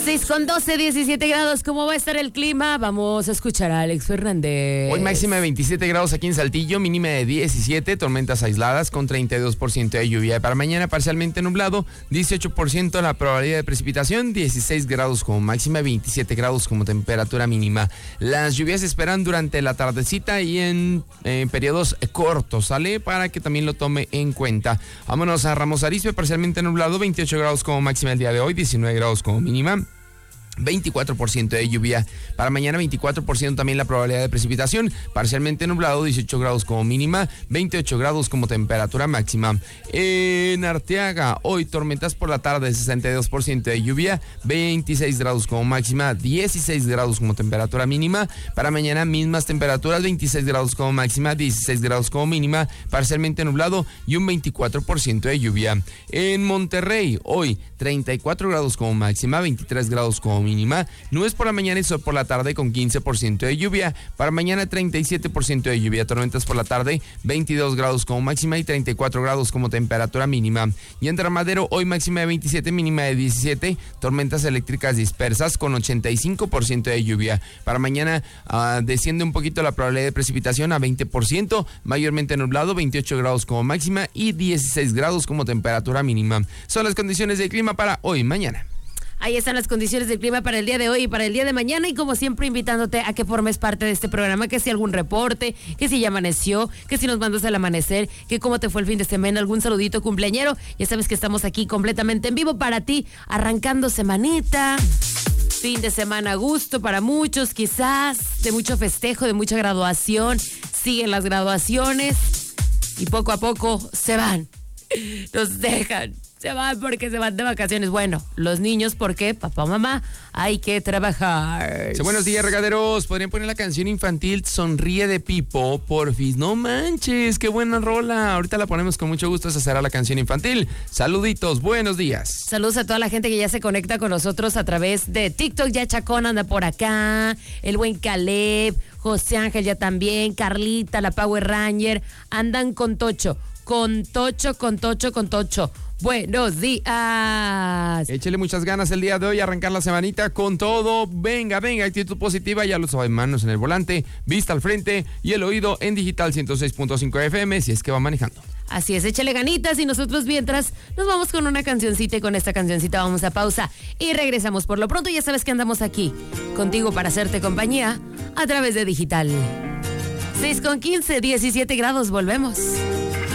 6:12, 17 grados. ¿Cómo va a estar el clima? Vamos a escuchar a Alex Fernández. Hoy máxima de 27 grados aquí en Saltillo, mínima de 17, tormentas aisladas con 32% de lluvia. Para mañana parcialmente nublado, 18% la probabilidad de precipitación, 16 grados como máxima, 27 grados como temperatura mínima. Las lluvias se esperan durante la tardecita y en periodos cortos, ¿sale? Para que también lo tome en cuenta. Vámonos a Ramos Arizpe, parcialmente nublado, 28 grados como máxima el día de hoy, 19 grados como mínima. 24% de lluvia. Para mañana 24% también la probabilidad de precipitación, parcialmente nublado, 18 grados como mínima, 28 grados como temperatura máxima. En Arteaga, hoy tormentas por la tarde, 62% de lluvia, 26 grados como máxima, 16 grados como temperatura mínima. Para mañana mismas temperaturas, 26 grados como máxima, 16 grados como mínima, parcialmente nublado y un 24% de lluvia. En Monterrey, hoy 34 grados como máxima, 23 grados como mínima, nubes por la mañana y sol por la tarde con 15% de lluvia. Para mañana 37% de lluvia, tormentas por la tarde, 22 grados como máxima y 34 grados como temperatura mínima. Y en Ramadero, hoy máxima de 27, mínima de 17, tormentas eléctricas dispersas con 85% de lluvia. Para mañana desciende un poquito la probabilidad de precipitación a 20%, mayormente nublado, 28 grados como máxima y 16 grados como temperatura mínima. Son las condiciones del clima para hoy y mañana. Ahí están las condiciones del clima para el día de hoy y para el día de mañana, y como siempre invitándote a que formes parte de este programa, que si algún reporte, que si ya amaneció, que si nos mandas el amanecer, que cómo te fue el fin de semana, algún saludito cumpleañero. Ya sabes que estamos aquí completamente en vivo para ti, arrancando semanita, fin de semana a gusto para muchos, quizás de mucho festejo, de mucha graduación. Siguen las graduaciones y poco a poco se van, nos dejan. Se van porque se van de vacaciones. Bueno, los niños porque papá, mamá, hay que trabajar. Sí, buenos días, regaderos. ¿Podrían poner la canción infantil Sonríe de Pipo? Porfis, no manches, qué buena rola. Ahorita la ponemos con mucho gusto. Esa será la canción infantil. Saluditos, buenos días. Saludos a toda la gente que ya se conecta con nosotros a través de TikTok. Ya Chacón anda por acá, el buen Caleb, José Ángel ya también, Carlita, la Power Ranger, andan con Tocho. Con Tocho. Buenos días. Échele muchas ganas el día de hoy, arrancar la semanita con todo. Venga, actitud positiva, ya lo saben, manos en el volante, vista al frente y el oído en digital 106.5 FM si es que va manejando. Así es, échale ganitas y nosotros mientras nos vamos con una cancioncita, y con esta cancioncita vamos a pausa y regresamos. Por lo pronto ya sabes que andamos aquí contigo para hacerte compañía a través de digital. 6:15, 17 grados, volvemos.